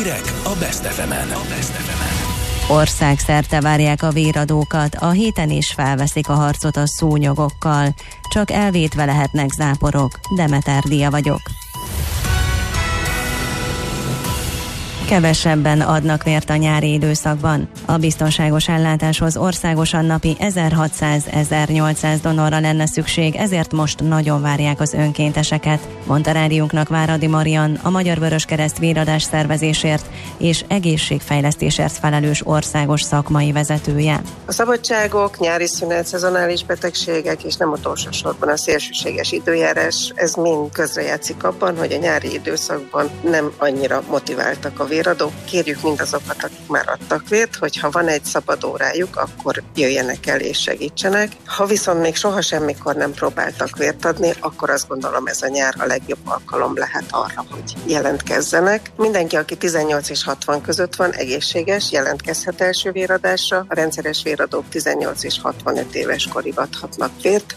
Hírek a Best FM-en. Országszerte várják a véradókat, a héten is felveszik a harcot a szúnyogokkal. Csak elvétve lehetnek záporok. Demeter Dia vagyok. Kevesebben adnak vért a nyári időszakban. A biztonságos ellátáshoz országosan napi 1600-1800 donorra lenne szükség, ezért most nagyon várják az önkénteseket, mondta rádiónknak Váradi Marian, a Magyar Vöröskereszt véradás szervezésért és egészségfejlesztésért felelős országos szakmai vezetője. A szabadságok, nyári szünet, szezonális betegségek és nem utolsó sorban a szélsőséges időjárás, ez mind közrejátszik abban, hogy a nyári időszakban nem annyira motiváltak a véradók. Kérjük mindazokat, akik már adtak vért, hogy ha van egy szabad órájuk, akkor jöjjenek el és segítsenek. Ha viszont még soha semmikor nem próbáltak vért adni, akkor azt gondolom, ez a nyár a legjobb alkalom lehet arra, hogy jelentkezzenek. Mindenki, aki 18 és 60 között van, egészséges, jelentkezhet első véradásra. A rendszeres véradók 18 és 65 éves korig adhatnak vért.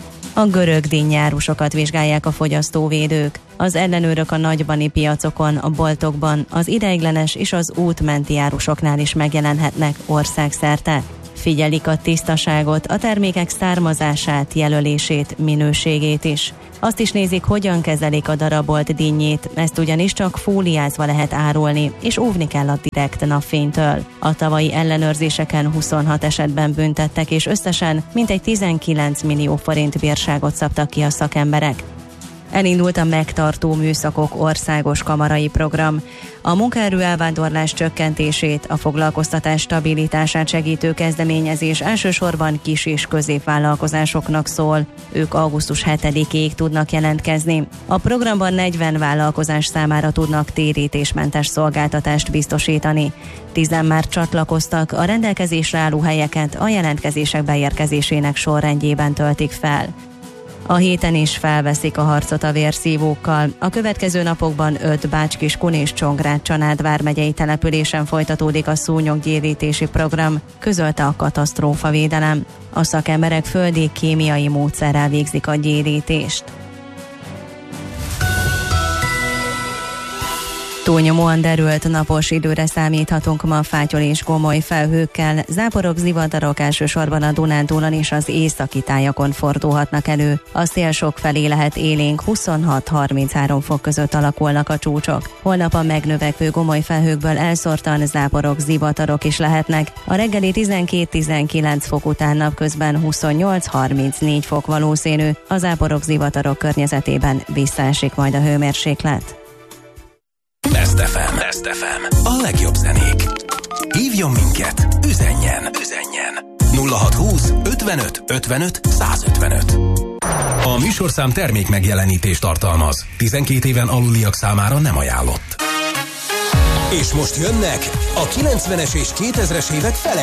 A görög dinnyárusokat vizsgálják a fogyasztóvédők. Az ellenőrök a nagybani piacokon, a boltokban, az ideiglenes és az útmenti árusoknál is megjelenhetnek országszerte. Figyelik a tisztaságot, a termékek származását, jelölését, minőségét is. Azt is nézik, hogyan kezelik a darabolt dinnyét, ezt ugyanis csak fóliázva lehet árulni, és óvni kell a direkt napfénytől. A tavalyi ellenőrzéseken 26 esetben büntettek, és összesen mintegy 19 millió forint bírságot szabtak ki a szakemberek. Elindult a Megtartó Műszakok országos kamarai program. A munkaerő elvándorlás csökkentését, a foglalkoztatás stabilitását segítő kezdeményezés elsősorban kis- és középvállalkozásoknak szól. Ők augusztus 7-ig tudnak jelentkezni. A programban 40 vállalkozás számára tudnak térítésmentes szolgáltatást biztosítani. 10 már csatlakoztak, a rendelkezésre álló helyeket a jelentkezések beérkezésének sorrendjében töltik fel. A héten is felveszik a harcot a vérszívókkal. A következő napokban 5 Bács-Kiskun és Csongrád-Csanád vármegyei településen folytatódik a szúnyoggyérítési program, közölte a katasztrófavédelem. A szakemberek földi kémiai módszerrel végzik a gyérítést. Túlnyomóan derült napos időre számíthatunk ma Fátyol és Gomoly felhőkkel. Záporok, zivatarok elsősorban a Dunántúlon és az északi tájakon fordulhatnak elő. A szél sokfelé lehet élénk, 26-33 fok között alakulnak a csúcsok. Holnap a megnövekvő gomoly felhőkből elszórtan záporok, zivatarok is lehetnek. A reggeli 12-19 fok után napközben 28-34 fok valószínű. A záporok, zivatarok környezetében visszaesik majd a hőmérséklet. Best FM. A legjobb zenék. Hívjon minket, üzenjen. 0620 55 55 155. A műsorszám termék megjelenítést tartalmaz. 12 éven aluliak számára nem ajánlott. És most jönnek a 90-es és 2000-es évek fele